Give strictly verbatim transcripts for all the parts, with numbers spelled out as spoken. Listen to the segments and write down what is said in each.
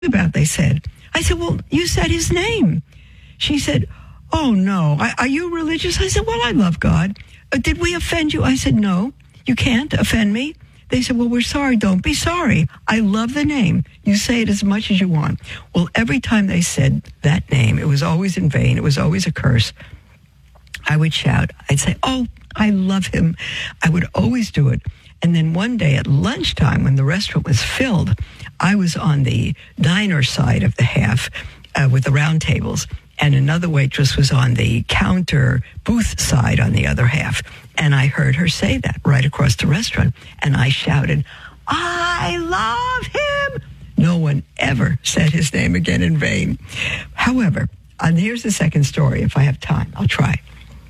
about, they said. I said, well, you said his name. She said, oh, no. I, are you religious? I said, well, I love God. Uh, did we offend you? I said, no, you can't offend me. They said, well, we're sorry. Don't be sorry. I love the name. You say it as much as you want. Well, every time they said that name, it was always in vain. It was always a curse. I would shout. I'd say, oh, I love him. I would always do it. And then one day at lunchtime, when the restaurant was filled, I was on the diner side of the half uh, with the round tables, and another waitress was on the counter booth side on the other half. And I heard her say that right across the restaurant. And I shouted, I love him. No one ever said his name again in vain. However, and here's the second story. If I have time, I'll try.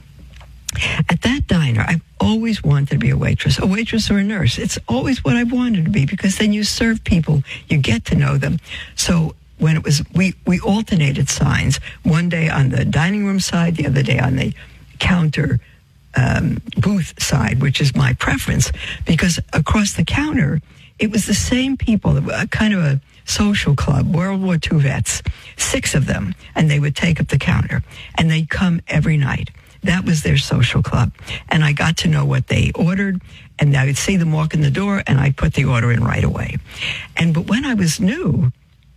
At that diner, I've always wanted to be a waitress, a waitress or a nurse. It's always what I wanted to be, because then you serve people, you get to know them. So when it was, we, we alternated signs, one day on the dining room side, the other day on the counter um, booth side, which is my preference, because across the counter, it was the same people, a kind of a social club, World War Two vets, six of them, and they would take up the counter, and they'd come every night. That was their social club. And I got to know what they ordered, and I would see them walk in the door, and I'd put the order in right away. And but when I was new,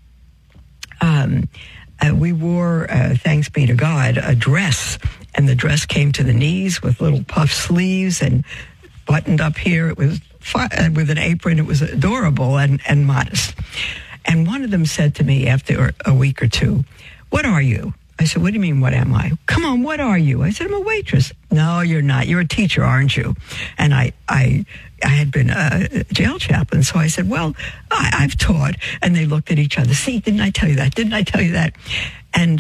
um, uh, we wore, uh, thanks be to God, a dress. And the dress came to the knees with little puff sleeves and buttoned up here. It was fi- uh, with an apron. It was adorable and, and modest. And one of them said to me after a week or two, what are you? I said, what do you mean, what am I? Come on, what are you? I said, I'm a waitress. No, you're not. You're a teacher, aren't you? And I I, I had been a jail chaplain, so I said, well, I, I've taught. And they looked at each other. See, didn't I tell you that? Didn't I tell you that? And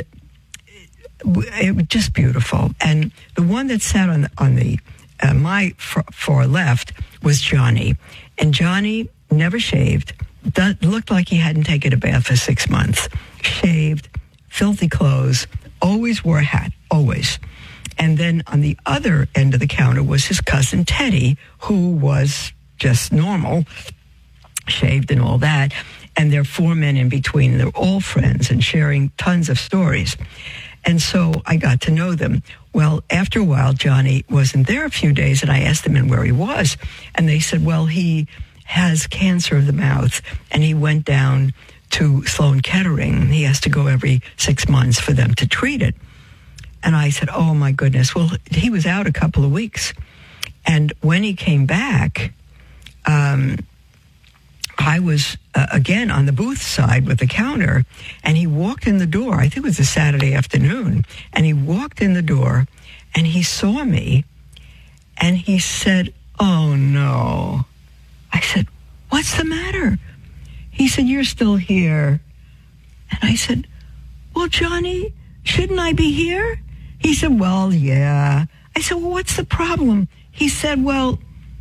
it was just beautiful. And the one that sat on the, on the uh, my far, far left was Johnny. And Johnny never shaved, that looked like he hadn't taken a bath for six months, shaved, filthy clothes, always wore a hat, always. And then on the other end of the counter was his cousin Teddy, who was just normal, shaved and all that. And there are four men in between. They're all friends and sharing tons of stories. And so I got to know them. Well, after a while, Johnny wasn't there a few days, and I asked them where he was. And they said, well, he has cancer of the mouth, and he went down to Sloan Kettering. He has to go every six months for them to treat it. And I said, oh, my goodness. Well, he was out a couple of weeks. And when he came back, um, I was, uh, again, on the booth side with the counter, and he walked in the door. I think it was a Saturday afternoon. And he walked in the door, and he saw me, and he said, oh, no. I said, what's the matter? He said, you're still here. And I said, well, Johnny, shouldn't I be here? He said, well, yeah. I said, well, what's the problem? He said, well,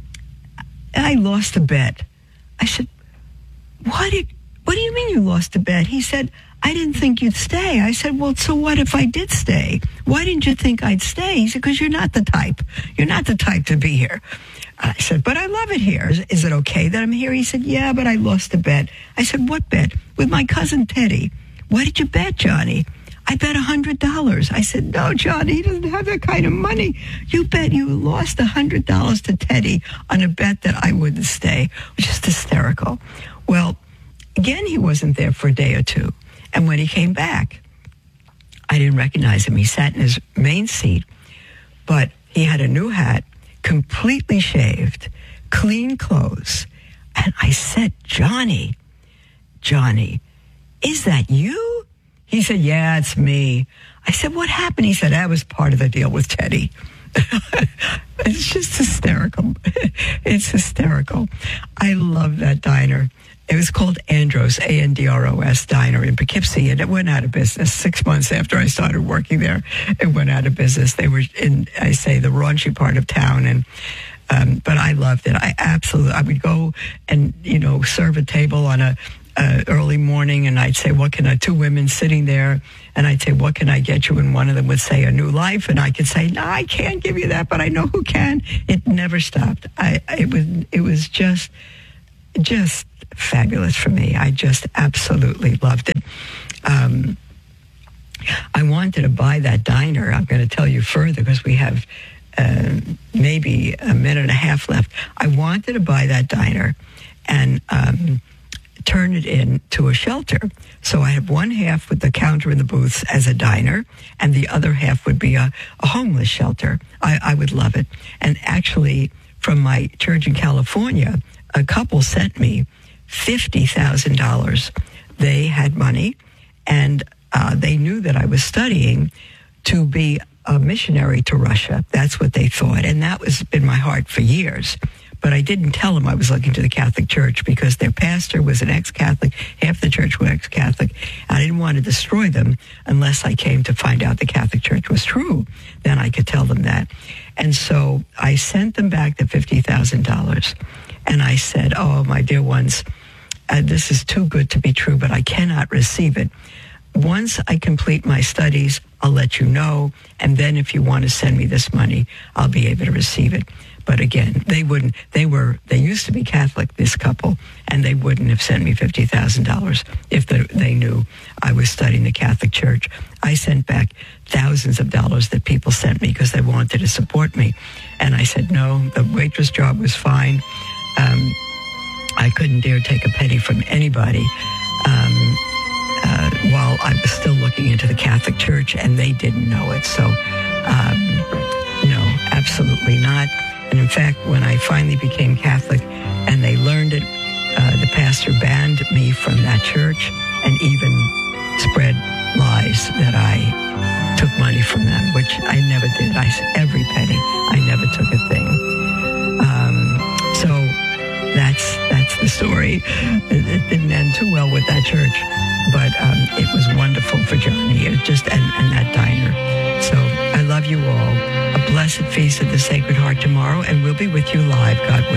I lost a bet. I said, what did, what do you mean you lost a bet? He said, I didn't think you'd stay. I said, well, so what if I did stay? Why didn't you think I'd stay? He said, because you're not the type. You're not the type to be here. I said, but I love it here. Is, is it okay that I'm here? He said, yeah, but I lost a bet. I said, what bet? With my cousin Teddy. Why did you bet, Johnny? I bet one hundred dollars. I said, no, Johnny, he doesn't have that kind of money. You bet you lost one hundred dollars to Teddy on a bet that I wouldn't stay, which is hysterical. Well, again, he wasn't there for a day or two. And when he came back, I didn't recognize him. He sat in his main seat, but he had a new hat, completely shaved, clean clothes. And I said, Johnny, Johnny, is that you? He said, yeah, it's me. I said, what happened? He said, that was part of the deal with Teddy. It's just hysterical. It's hysterical. I love that diner. It was called Andros, A N D R O S Diner in Poughkeepsie, and it went out of business six months after I started working there. It went out of business. They were in, I say, the raunchy part of town, and um, but I loved it. I absolutely, I would go and, you know, serve a table on a uh, early morning, and I'd say, what can I, two women sitting there, and I'd say, what can I get you? And one of them would say, a new life, and I could say, no, I can't give you that, but I know who can. It never stopped. I, it was, it was just, just fabulous for me. I just absolutely loved it. Um, I wanted to buy that diner. I'm going to tell you further because we have uh, maybe a minute and a half left. I wanted to buy that diner and um, turn it into a shelter. So I have one half with the counter in the booths as a diner, and the other half would be a, a homeless shelter. I, I would love it. And actually, from my church in California, a couple sent me fifty thousand dollars. They had money, and uh, they knew that I was studying to be a missionary to Russia. That's what they thought, and that was in my heart for years. But I didn't tell them I was looking to the Catholic Church because their pastor was an ex-Catholic, half the church were ex-Catholic. I didn't want to destroy them unless I came to find out the Catholic Church was true. Then I could tell them that. And so I sent them back the fifty thousand dollars. And I said, oh, my dear ones, uh, this is too good to be true, but I cannot receive it. Once I complete my studies, I'll let you know. And then if you want to send me this money, I'll be able to receive it. But again, they wouldn't, they were, they used to be Catholic, this couple, and they wouldn't have sent me fifty thousand dollars if the, they knew I was studying the Catholic Church. I sent back thousands of dollars that people sent me because they wanted to support me. And I said, no, the waitress job was fine. Um, I couldn't dare take a penny from anybody um, uh, while I was still looking into the Catholic Church, and they didn't know it. So, um, no, absolutely not. And in fact, when I finally became Catholic and they learned it, uh, the pastor banned me from that church and even spread lies that I took money from them, which I never did. I every penny. I never took a thing. Um, so that's that's the story. It, it didn't end too well with that church, but um, it was wonderful for Johnny. It just and, and that diner. So I love you all. A blessed feast of the Sacred Heart tomorrow, and we'll be with you live, God willing.